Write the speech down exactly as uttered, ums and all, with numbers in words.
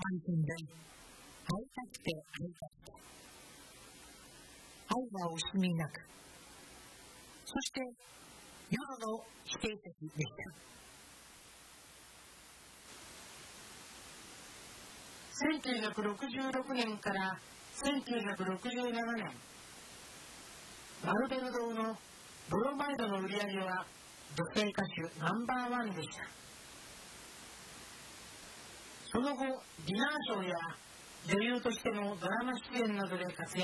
叫んで会いたくて会いたくて、愛は惜しみなく、そして夜の否定的でした。せんきゅうひゃくろくじゅうろくねんからせんきゅうひゃくろくじゅうななねん、マルベル堂のブロマイドの売り上げは女性歌手ナンバーワンでした。その後、ディナーショーや女優としてのドラマ出演などで活躍。